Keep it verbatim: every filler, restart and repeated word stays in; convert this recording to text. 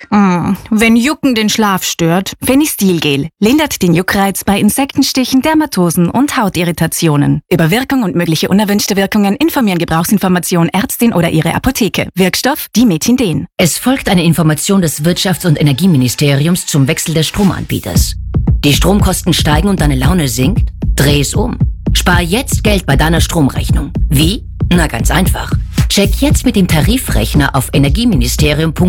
Mm, wenn Jucken den Schlaf stört, Phenistilgel lindert den Juckreiz bei Insektenstichen, Dermatosen und Hautirritationen. Über Wirkung und mögliche unerwünschte Wirkungen informieren Gebrauchsinformation Ärztin oder ihre Apotheke. Wirkstoff Dimethinden. Es folgt eine Information des Wirtschafts- und Energieministeriums zum Wechsel des Stromanbieters. Die Stromkosten steigen und deine Laune sinkt? Dreh es um. Spar jetzt Geld bei deiner Stromrechnung. Wie? Na ganz einfach. Check jetzt mit dem Tarifrechner auf energieministerium punkt